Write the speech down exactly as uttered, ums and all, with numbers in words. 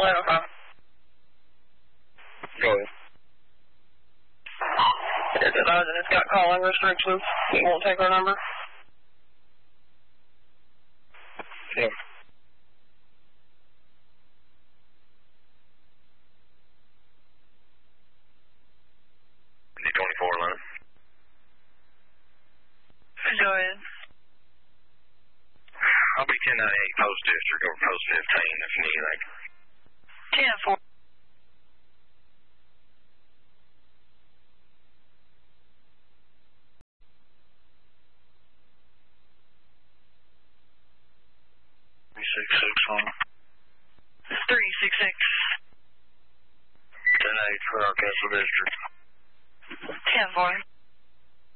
okay. Go ahead. It's advised that it's got calling restrictions. It won't take our number. Yeah. D twenty-four line. Go ahead. I'll be ten ninety-eight post district or post fifteen if you need anything. ten four. Six six one. Three six six. Ten eight for our Castle District. Ten four.